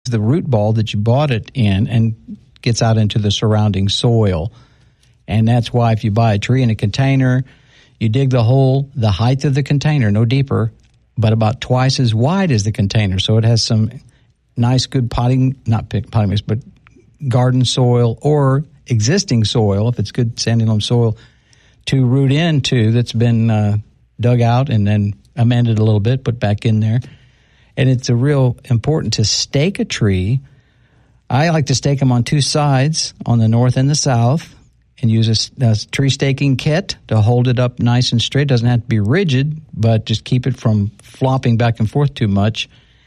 the root ball that you bought it in and gets out into the surrounding soil. And that's why if you buy a tree in a container, you dig the hole the height of the container, no deeper, but about twice as wide as the container. So it has some nice, good potting mix, but garden soil or existing soil, if it's good sandy loam soil, to root into that's been dug out and then amended a little bit, put back in there. And it's a real important to stake a tree. I like to stake them on two sides, on the north and the south, and use a tree staking kit to hold it up nice and straight. It doesn't have to be rigid, but just keep it from flopping back and forth too much.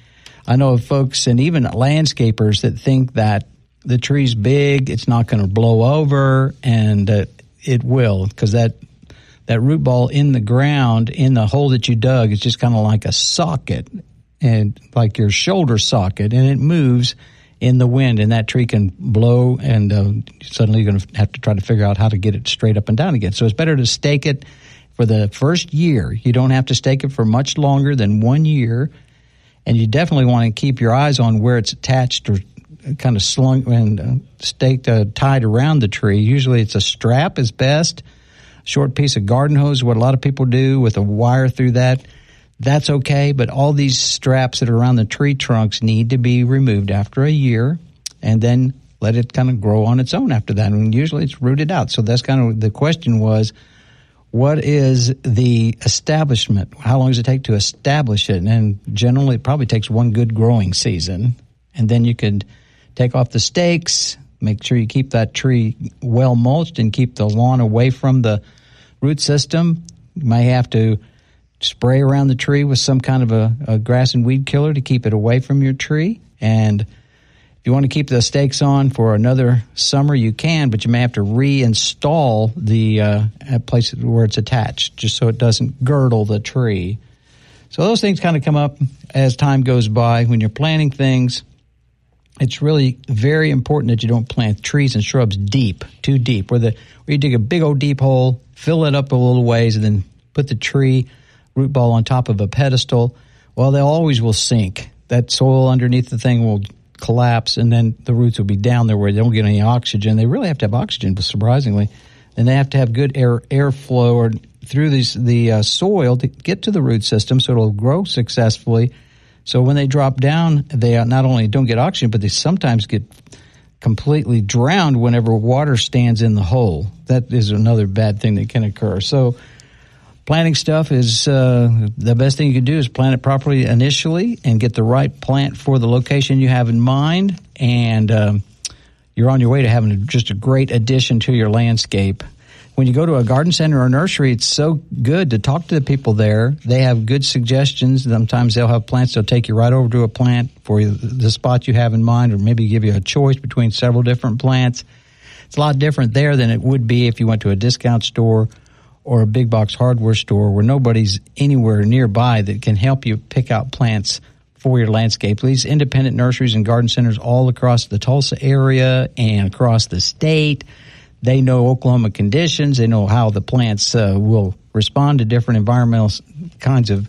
I know of folks and even landscapers that think that the tree's big, it's not going to blow over, and it will, because that root ball in the ground, in the hole that you dug, is just kind of like a socket, and like your shoulder socket, and it moves in the wind, and that tree can blow, and suddenly you're going to have to try to figure out how to get it straight up and down again. So it's better to stake it for the first year. You don't have to stake it for much longer than 1 year, and you definitely want to keep your eyes on where it's attached or kind of slung and staked, tied around the tree. Usually it's a strap is best. Short piece of garden hose, what a lot of people do with a wire through that. That's okay, but all these straps that are around the tree trunks need to be removed after a year, and then let it kind of grow on its own after that. And usually it's rooted out. So that's kind of the question was, what is the establishment? How long does it take to establish it? And generally it probably takes one good growing season, and then you could take off the stakes, make sure you keep that tree well mulched and keep the lawn away from the root system. You may have to spray around the tree with some kind of a grass and weed killer to keep it away from your tree. And if you want to keep the stakes on for another summer, you can, but you may have to reinstall the place where it's attached, just so it doesn't girdle the tree. So those things kind of come up as time goes by. When you're planting things, it's really very important that you don't plant trees and shrubs too deep, where you dig a big old deep hole, fill it up a little ways, and then put the tree root ball on top of a pedestal. Well, they always will sink. That soil underneath the thing will collapse, and then the roots will be down there where they don't get any oxygen. They really have to have oxygen, surprisingly. And they have to have good airflow or through the soil to get to the root system so it'll grow successfully. So when they drop down, they not only don't get oxygen, but they sometimes get completely drowned whenever water stands in the hole. That is another bad thing that can occur. So planting stuff is the best thing you can do is plant it properly initially and get the right plant for the location you have in mind, and you're on your way to having just a great addition to your landscape. When you go to a garden center or nursery, it's so good to talk to the people there. They have good suggestions. Sometimes they'll have plants. They'll take you right over to a plant for the spot you have in mind, or maybe give you a choice between several different plants. It's a lot different there than it would be if you went to a discount store or a big box hardware store where nobody's anywhere nearby that can help you pick out plants for your landscape. These independent nurseries and garden centers all across the Tulsa area and across the state, they know Oklahoma conditions. They know how the plants will respond to different environmental kinds of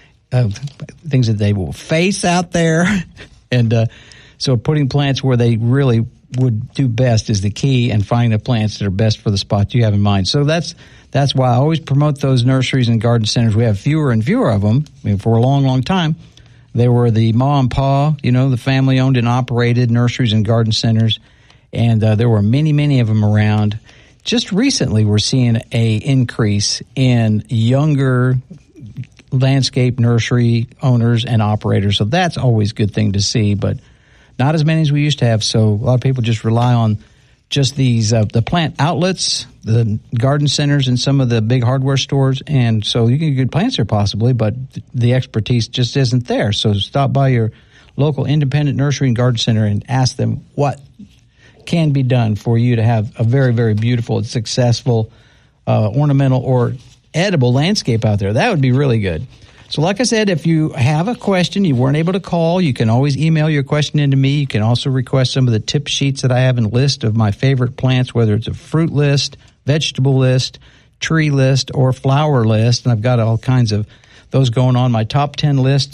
things that they will face out there. And so putting plants where they really would do best is the key, and finding the plants that are best for the spot you have in mind. So that's why I always promote those nurseries and garden centers. We have fewer and fewer of them. I mean, for a long, long time, they were the ma and pa, the family-owned and operated nurseries and garden centers. And there were many, many of them around. Just recently, we're seeing a increase in younger landscape nursery owners and operators. So that's always a good thing to see, but not as many as we used to have. So a lot of people just rely on just these the plant outlets, the garden centers, and some of the big hardware stores. And so you can get good plants there possibly, but the expertise just isn't there. So stop by your local independent nursery and garden center and ask them what can be done for you to have a very, very beautiful and successful ornamental or edible landscape out there. That would be really good. So like I said, if you have a question, you weren't able to call, you can always email your question into me. You can also request some of the tip sheets that I have in a list of my favorite plants, whether it's a fruit list, vegetable list, tree list, or flower list. And I've got all kinds of those going on. My top 10 list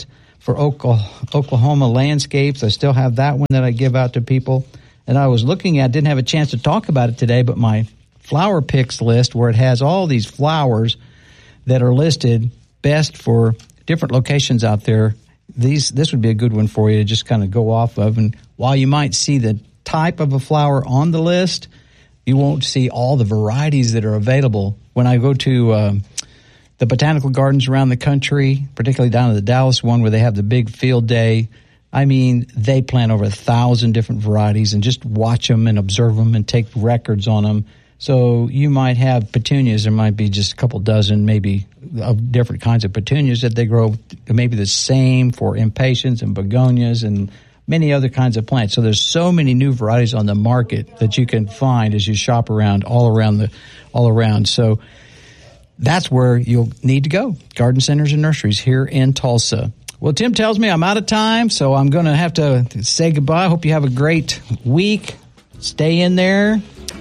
for Oklahoma landscapes. I still have that one that I give out to people. And I was looking at, didn't have a chance to talk about it today, but my flower picks list where it has all these flowers that are listed best for different locations out there. This would be a good one for you to just kind of go off of. And while you might see the type of a flower on the list, you won't see all the varieties that are available. When I go to the botanical gardens around the country, particularly down to the Dallas one where they have the big field day, I mean, they plant over 1,000 different varieties and just watch them and observe them and take records on them. So you might have petunias. There might be just a couple dozen maybe of different kinds of petunias that they grow, maybe the same for impatiens and begonias and many other kinds of plants. So there's so many new varieties on the market that you can find as you shop around all around. So that's where you'll need to go. Garden centers and nurseries here in Tulsa. Well, Tim tells me I'm out of time, so I'm going to have to say goodbye. I hope you have a great week. Stay in there.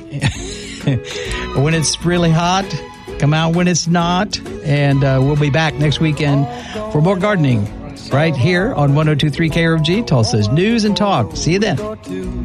When it's really hot, come out when it's not. And we'll be back next weekend for more gardening right here on 102.3 KRFG, Tulsa's News and Talk. See you then.